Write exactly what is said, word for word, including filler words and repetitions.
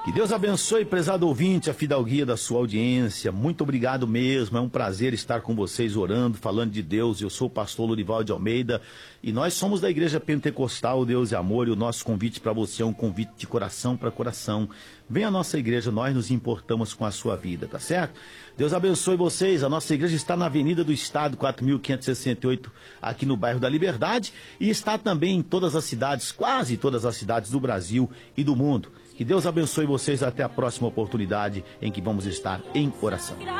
Que Deus abençoe, prezado ouvinte, a fidalguia da sua audiência. Muito obrigado mesmo, é um prazer estar com vocês orando, falando de Deus. Eu sou o pastor Lorival de Almeida e nós somos da Igreja Pentecostal Deus e Amor, e o nosso convite para você é um convite de coração para coração. Vem à nossa igreja, nós nos importamos com a sua vida, tá certo? Deus abençoe vocês. A nossa igreja está na Avenida do Estado, quatro mil quinhentos e sessenta e oito, aqui no bairro da Liberdade, e está também em todas as cidades, quase todas as cidades do Brasil e do mundo. Que Deus abençoe vocês, até a próxima oportunidade em que vamos estar em oração.